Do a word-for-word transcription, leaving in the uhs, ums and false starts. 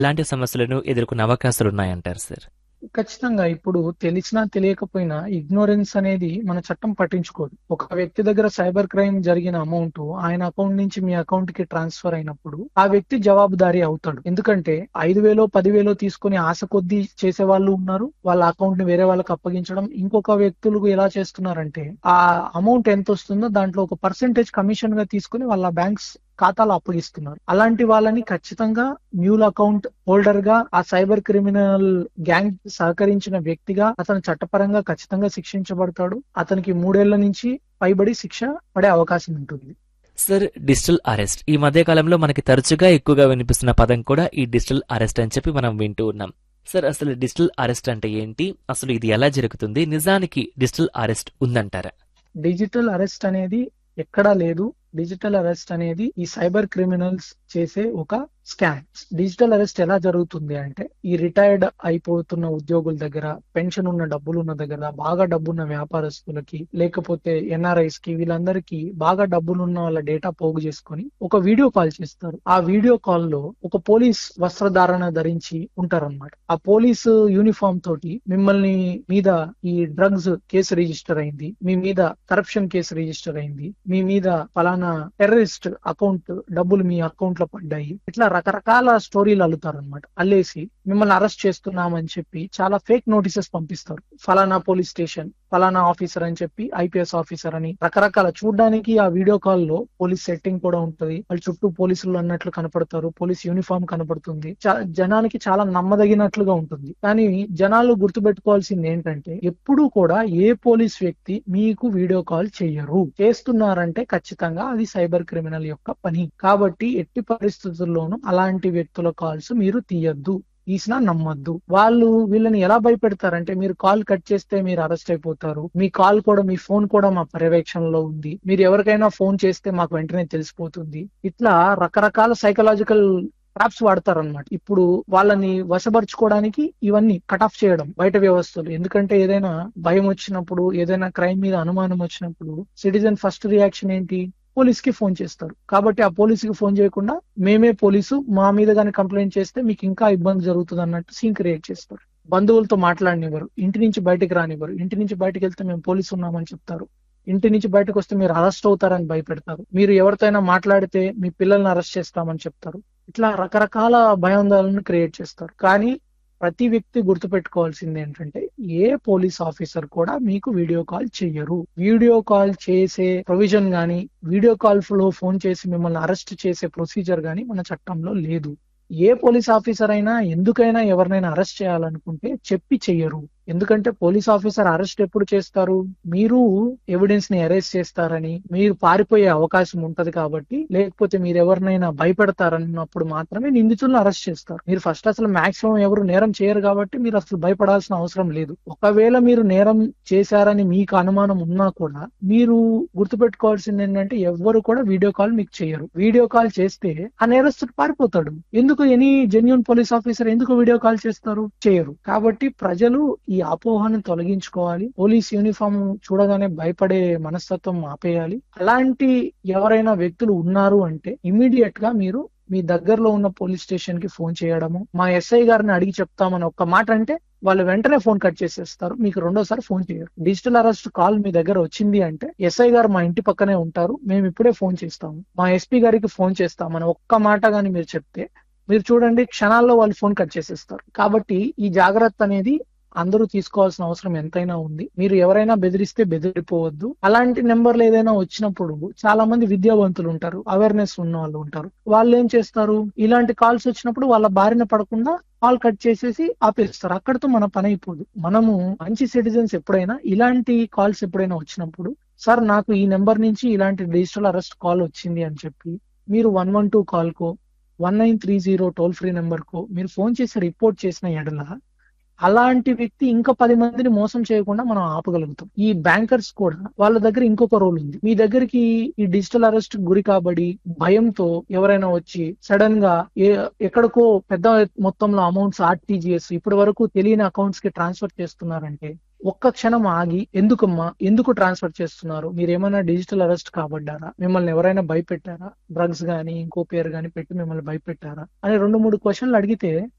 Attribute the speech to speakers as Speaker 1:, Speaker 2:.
Speaker 1: ఇలాంటి సమస్యలను ఎదుర్కొనే అవకాశాలున్నాయంటారు సార్?
Speaker 2: ఖచ్చితంగా. ఇప్పుడు తెలిసినా తెలియకపోయినా ఇగ్నోరెన్స్ అనేది మన చట్టం పట్టించుకోదు. ఒక వ్యక్తి దగ్గర సైబర్ క్రైమ్ జరిగిన అమౌంట్ ఆయన అకౌంట్ నుంచి మీ అకౌంట్ కి ట్రాన్స్ఫర్ అయినప్పుడు ఆ వ్యక్తి జవాబుదారీ అవుతాడు. ఎందుకంటే ఐదు వేలో పదివేలో తీసుకుని ఆశ కొద్దీ చేసే వాళ్ళు ఉన్నారు. వాళ్ళ అకౌంట్ ని వేరే వాళ్ళకి అప్పగించడం. ఇంకొక వ్యక్తులకు ఎలా చేస్తున్నారంటే ఆ అమౌంట్ ఎంత వస్తుందో దాంట్లో ఒక పర్సెంటేజ్ కమిషన్ గా తీసుకుని వాళ్ళ బ్యాంక్స్ ఖాతాలు అప్పగిస్తున్నారు. అలాంటి వాళ్ళని ఖచ్చితంగా మ్యూల్ అకౌంట్ హోల్డర్ గా ఆ సైబర్ క్రిమినల్ గ్యాంగ్ సహకరించిన వ్యక్తిగా అతను చట్టపరంగా ఖచ్చితంగా శిక్షించబడతాడు. అతనికి మూడేళ్ల నుంచి పైబడి శిక్ష పడే అవకాశం ఉంటుంది.
Speaker 1: సార్, డిజిటల్ అరెస్ట్ ఈ మధ్య కాలంలో మనకి తరచుగా ఎక్కువగా వినిపిస్తున్న పదం కూడా ఈ డిజిటల్ అరెస్ట్ అని చెప్పి మనం వింటూ ఉన్నాం. సార్, అసలు డిజిటల్ అరెస్ట్ అంటే ఏంటి? అసలు ఇది ఎలా జరుగుతుంది? నిజానికి డిజిటల్ అరెస్ట్ ఉందంటారా?
Speaker 2: డిజిటల్ అరెస్ట్ అనేది ఎక్కడా లేదు. డిజిటల్ అరెస్ట్ అనేది ఈ సైబర్ క్రిమినల్స్ చేసే ఒక స్కామ్. డిజిటల్ అరెస్ట్ ఎలా జరుగుతుంది అంటే ఈ రిటైర్డ్ అయిపోతున్న ఉద్యోగుల దగ్గర, పెన్షన్ ఉన్న డబ్బులు ఉన్న దగ్గర, బాగా డబ్బున్న వ్యాపారస్తులకి, లేకపోతే ఎన్ఆర్ఐస్ కి, వీళ్ళందరికీ బాగా డబ్బులున్న వాళ్ళ డేటా పోగు చేసుకొని ఒక వీడియో కాల్ చేస్తారు. ఆ వీడియో కాల్ లో ఒక పోలీస్ వస్త్రధారణ ధరించి ఉంటారన్నమాట. ఆ పోలీసు యూనిఫామ్ తోటి మిమ్మల్ని మీద ఈ డ్రగ్స్ కేసు రిజిస్టర్ అయింది, మీ మీద కరప్షన్ కేసు రిజిస్టర్ అయింది, మీ మీద ఫలానా టెర్రరిస్ట్ అకౌంట్ డబ్బులు మీ అకౌంట్ లో పడ్డాయి, ఇట్లా రకరకాల స్టోరీలు అల్లుతారు అనమాట. అల్లేసి మిమ్మల్ని అరెస్ట్ చేస్తున్నామని చెప్పి చాలా ఫేక్ నోటీసెస్ పంపిస్తారు. ఫలానా పోలీస్ స్టేషన్, ఫలానా ఆఫీసర్ అని చెప్పి, ఐపీఎస్ ఆఫీసర్ అని రకరకాల. చూడడానికి ఆ వీడియో కాల్ లో పోలీస్ సెట్టింగ్ కూడా ఉంటది. వాళ్ళ చుట్టూ పోలీసులు అన్నట్లు కనపడతారు, పోలీస్ యూనిఫామ్ కనపడుతుంది, జనానికి చాలా నమ్మదగినట్లుగా ఉంటుంది. కానీ జనాలు గుర్తుపెట్టుకోవాల్సింది ఏంటంటే ఎప్పుడూ కూడా ఏ పోలీస్ వ్యక్తి మీకు వీడియో కాల్ చెయ్యరు. చేస్తున్నారంటే ఖచ్చితంగా అది సైబర్ క్రిమినల్ యొక్క పని. కాబట్టి ఎట్టి పరిస్థితుల్లోనూ అలాంటి వ్యక్తుల కాల్స్ మీరు తీయద్దు, తీసినా నమ్మద్దు. వాళ్ళు వీళ్ళని ఎలా భయపెడతారంటే మీరు కాల్ కట్ చేస్తే మీరు అరెస్ట్ అయిపోతారు, మీ కాల్ కూడా, మీ ఫోన్ కూడా మా పర్యవేక్షణలో ఉంది, మీరు ఎవరికైనా ఫోన్ చేస్తే మాకు వెంటనే తెలిసిపోతుంది. ఇట్లా రకరకాల సైకలాజికల్ ట్రాప్స్ వాడతారనమాట. ఇప్పుడు వాళ్ళని వశపరుచుకోవడానికి ఇవన్నీ కట్ ఆఫ్ చేయడం బయట వ్యవస్థలు. ఎందుకంటే ఏదైనా భయం వచ్చినప్పుడు, ఏదైనా క్రైమ్ మీద అనుమానం వచ్చినప్పుడు సిటిజన్ ఫస్ట్ రియాక్షన్ ఏంటి? పోలీస్ కి ఫోన్ చేస్తారు. కాబట్టి ఆ పోలీసుకి ఫోన్ చేయకుండా మేమే పోలీసు, మా మీద గానీ కంప్లైంట్ చేస్తే మీకు ఇంకా ఇబ్బంది జరుగుతుంది అన్నట్టు సీన్ క్రియేట్ చేస్తారు. బంధువులతో మాట్లాడనివ్వరు, ఇంటి నుంచి బయటకు రానివ్వరు. ఇంటి నుంచి బయటకు వెళ్తే మేము పోలీసు ఉన్నామని చెప్తారు. ఇంటి నుంచి బయటకు వస్తే మీరు అరెస్ట్ అవుతారని భయపెడతారు. మీరు ఎవరితోనైనా మాట్లాడితే మీ పిల్లల్ని అరెస్ట్ చేస్తామని చెప్తారు. ఇట్లా రకరకాల భయాందోళనను క్రియేట్ చేస్తారు. కానీ ప్రతి వ్యక్తి గుర్తుపెట్టుకోవాల్సింది ఏంటంటే ఏ పోలీస్ ఆఫీసర్ కూడా మీకు వీడియో కాల్ చెయ్యరు. వీడియో కాల్ చేసే ప్రొవిజన్ గానీ, వీడియో కాల్ లో ఫోన్ చేసి మిమ్మల్ని అరెస్ట్ చేసే ప్రొసీజర్ గానీ మన చట్టంలో లేదు. ఏ పోలీస్ ఆఫీసర్ అయినా ఎందుకైనా ఎవరినైనా అరెస్ట్ చేయాలనుకుంటే చెప్పి చెయ్యరు. ఎందుకంటే పోలీస్ ఆఫీసర్ అరెస్ట్ ఎప్పుడు చేస్తారు? మీరు ఎవిడెన్స్ ని అరెస్ట్ చేస్తారని, మీరు పారిపోయే అవకాశం ఉంటది కాబట్టి, లేకపోతే మీరు ఎవరినైనా భయపెడతారన్నప్పుడు మాత్రమే నిందితులను అరెస్ట్ చేస్తారు. మీరు ఫస్ట్ అసలు మాక్సిమం ఎవరు నేరం చేయరు కాబట్టి మీరు అసలు భయపడాల్సిన అవసరం లేదు. ఒకవేళ మీరు నేరం చేశారని మీకు అనుమానం ఉన్నా కూడా మీరు గుర్తుపెట్టుకోవాల్సింది ఏంటంటే ఎవ్వరు కూడా వీడియో కాల్ మీకు చేయరు. వీడియో కాల్ చేస్తే ఆ నేరస్తుడు పారిపోతాడు. ఎందుకు ఎనీ జెన్యూన్ పోలీస్ ఆఫీసర్ ఎందుకు వీడియో కాల్ చేస్తారు? చేయరు. కాబట్టి ప్రజలు ఈ అపోహను తొలగించుకోవాలి. పోలీస్ యూనిఫామ్ చూడగానే భయపడే మనస్తత్వం ఆపేయాలి. అలాంటి ఎవరైనా వ్యక్తులు ఉన్నారు అంటే ఇమీడియట్ గా మీరు మీ దగ్గరలో ఉన్న పోలీస్ స్టేషన్ కి ఫోన్ చేయడము, మా ఎస్ఐ గారిని అడిగి చెప్తామని ఒక్క మాట అంటే వాళ్ళు వెంటనే ఫోన్ కట్ చేసేస్తారు. మీకు రెండోసారి ఫోన్ చేయరు. డిజిటల్ అరెస్ట్ కాల్ మీ దగ్గర వచ్చింది అంటే ఎస్ఐ గారు మా ఇంటి పక్కనే ఉంటారు, మేము ఇప్పుడే ఫోన్ చేస్తాము, మా ఎస్పీ గారికి ఫోన్ చేస్తామని ఒక్క మాట గాని మీరు చెప్తే మీరు చూడండి క్షణాల్లో వాళ్ళు ఫోన్ కట్ చేసేస్తారు. కాబట్టి ఈ జాగ్రత్త అనేది అందరూ తీసుకోవాల్సిన అవసరం ఎంతైనా ఉంది. మీరు ఎవరైనా బెదిరిస్తే బెదిరిపోవద్దు. అలాంటి నెంబర్లు ఏదైనా వచ్చినప్పుడు చాలా మంది విద్యావంతులు ఉంటారు, అవేర్నెస్ ఉన్న వాళ్ళు ఉంటారు. వాళ్ళు ఏం చేస్తారు? ఇలాంటి కాల్స్ వచ్చినప్పుడు వాళ్ళ బారిన పడకుండా కాల్ కట్ చేసేసి ఆపేస్తారు. అక్కడితో మన పని అయిపోదు. మనము మంచి సిటిజన్స్ ఎప్పుడైనా ఇలాంటి కాల్స్ ఎప్పుడైనా వచ్చినప్పుడు, సార్ నాకు ఈ నెంబర్ నుంచి ఇలాంటి డిజిటల్ అరెస్ట్ కాల్ వచ్చింది అని చెప్పి మీరు వన్ వన్ టూ కాల్ కో, one nine three zero toll free number కో మీరు ఫోన్ చేసి రిపోర్ట్ చేసిన ఎడల అలాంటి వ్యక్తి ఇంకా పది మందిని మోసం చేయకుండా మనం ఆపగలుగుతాం. ఈ బ్యాంకర్స్ కూడా వాళ్ళ దగ్గర ఇంకొక రోల్ ఉంది. మీ దగ్గరికి ఈ డిజిటల్ అరెస్ట్ గురి కాబడి భయంతో ఎవరైనా వచ్చి సడన్ గా ఎక్కడికో పెద్ద మొత్తంలో అమౌంట్స్ ఆర్టీజీఎస్ ఇప్పటి వరకు తెలియని అకౌంట్స్ కి ట్రాన్స్ఫర్ చేస్తున్నారంటే ఒక్క క్షణం ఆగి ఎందుకమ్మా ఎందుకు ట్రాన్స్ఫర్ చేస్తున్నారు, మీరు ఏమైనా డిజిటల్ అరెస్ట్ కాబడ్డారా, మిమ్మల్ని ఎవరైనా భయపెట్టారా, డ్రగ్స్ గానీ ఇంకో పేరు గానీ పెట్టి మిమ్మల్ని భయపెట్టారా అని రెండు మూడు క్వశ్చన్లు అడిగితే